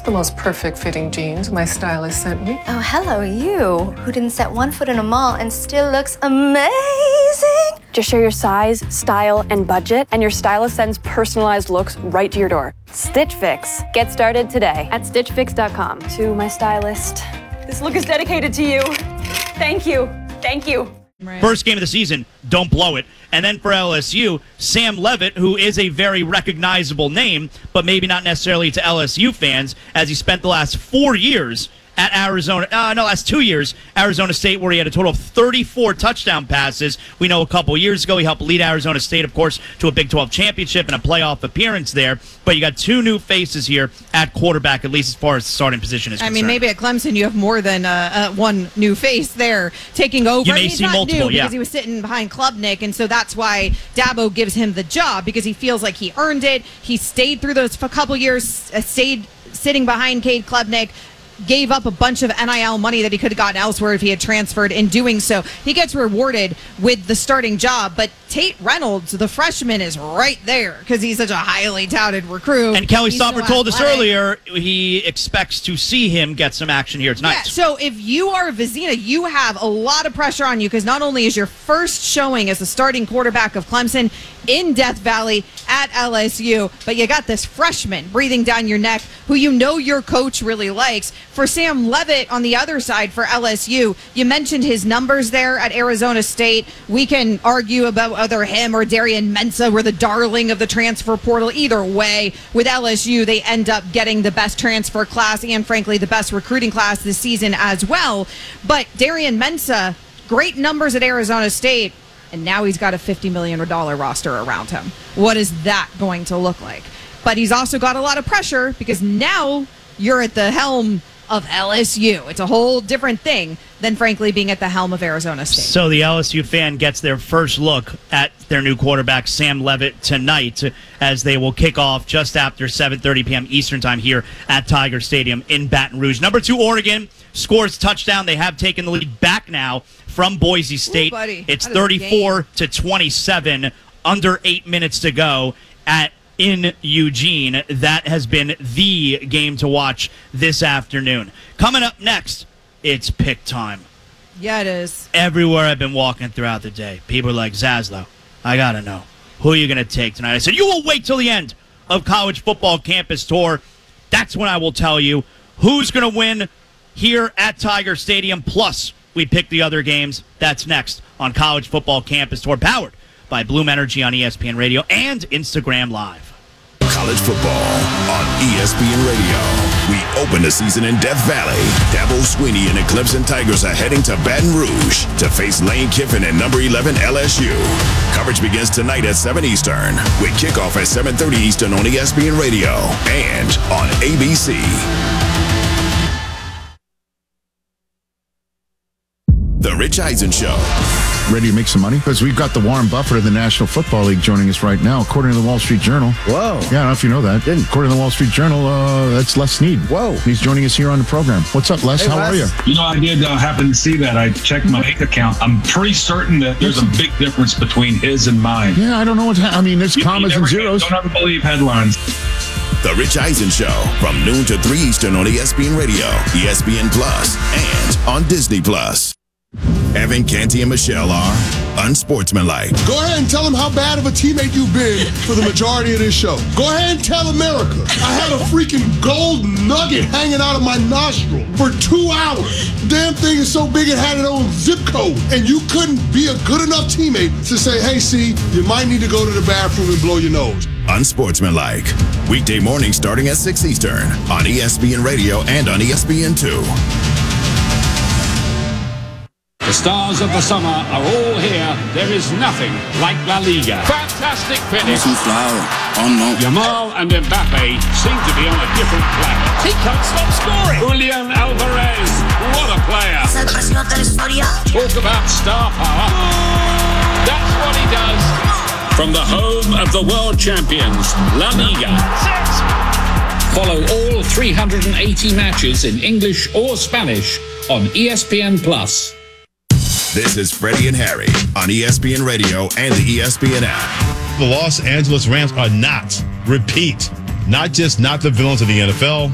the most perfect fitting jeans my stylist sent me. Oh, hello, you, who didn't set one foot in a mall and still looks amazing. Just share your size, style, and budget, and your stylist sends personalized looks right to your door. Stitch Fix. Get started today at stitchfix.com. To my stylist, this look is dedicated to you. Thank you. Thank you. Right. First game of the season, don't blow it. And then for LSU, Sam Levitt, who is a very recognizable name, but maybe not necessarily to LSU fans, as he spent the last 4 years at last 2 years, Arizona State, where he had a total of 34 touchdown passes. We know a couple years ago he helped lead Arizona State, of course, to a Big 12 championship and a playoff appearance there. But you got two new faces here at quarterback, at least as far as the starting position is concerned. I mean, maybe at Clemson you have more than one new face there taking over. You may see multiple, because he was sitting behind Klubnik, and so that's why Dabo gives him the job, because he feels like he earned it. He stayed through those couple years, stayed sitting behind Cade Klubnik, gave up a bunch of NIL money that he could have gotten elsewhere if he had transferred. In doing so, he gets rewarded with the starting job. But Tate Reynolds, the freshman, is right there because he's such a highly touted recruit. And Kelly Stopper told us earlier he expects to see him get some action here tonight. Yeah, so if you are Vizina, you have a lot of pressure on you, because not only is your first showing as the starting quarterback of Clemson in Death Valley at LSU, but you got this freshman breathing down your neck who you know your coach really likes. For Sam Levitt on the other side for LSU, you mentioned his numbers there at Arizona State. We can argue about whether him or Darian Mensah were the darling of the transfer portal. Either way, with LSU, they end up getting the best transfer class and, frankly, the best recruiting class this season as well. But Darian Mensah, great numbers at Arizona State, and now he's got a $50 million roster around him. What is that going to look like? But he's also got a lot of pressure because now you're at the helm of LSU. It's a whole different thing than, frankly, being at the helm of Arizona State. So the LSU fan gets their first look at their new quarterback, Sam Levitt, tonight, as they will kick off just after 7:30 p.m. Eastern time here at Tiger Stadium in Baton Rouge. Number 2, Oregon scores touchdown. They have taken the lead back now from Boise State. Ooh, it's 34-27, under 8 minutes to go in Eugene. That has been the game to watch this afternoon. Coming up next, it's pick time. Yeah, it is. Everywhere I've been walking throughout the day, people are like, Zaslow, I got to know, who are you going to take tonight? I said, you will wait till the end of College Football Campus Tour. That's when I will tell you who's going to win here at Tiger Stadium. Plus, we pick the other games. That's next on College Football Campus Tour, powered by Bloom Energy on ESPN Radio and Instagram Live. College football on ESPN Radio. We open the season in Death Valley. Dabo Swinney and the Clemson Tigers are heading to Baton Rouge to face Lane Kiffin and number 11 LSU. Coverage begins tonight at 7 Eastern with kickoff at 7:30 Eastern on ESPN Radio and on ABC. The Rich Eisen Show. Ready to make some money? Because we've got the Warren Buffett of the National Football League joining us right now, according to the Wall Street Journal. Whoa. Yeah, I don't know if you know that. Didn't. According to the Wall Street Journal, that's Les Snead. Whoa. He's joining us here on the program. What's up, Les? Hey, How are you? You know, I did happen to see that. I checked my bank account. I'm pretty certain that there's a big difference between his and mine. Yeah, I don't know I mean, there's commas and zeros. Don't ever believe headlines. The Rich Eisen Show from noon to 3 Eastern on ESPN Radio, ESPN Plus, and on Disney Plus. Evan, Canty, and Michelle are unsportsmanlike. Go ahead and tell them how bad of a teammate you've been for the majority of this show. Go ahead and tell America I had a freaking gold nugget hanging out of my nostril for 2 hours. Damn thing is so big it had its own zip code. And you couldn't be a good enough teammate to say, hey, see, you might need to go to the bathroom and blow your nose. Unsportsmanlike. Weekday mornings starting at 6 Eastern on ESPN Radio and on ESPN2. The stars of the summer are all here. There is nothing like La Liga. Fantastic finish. Yamal and Mbappe seem to be on a different planet. He can't stop scoring. Julian Alvarez, what a player. Talk about star power. That's what he does. From the home of the world champions, La Liga. Follow all 380 matches in English or Spanish on ESPN Plus. This is Freddie and Harry on ESPN Radio and the ESPN app. The Los Angeles Rams are not, repeat, not just not the villains of the NFL.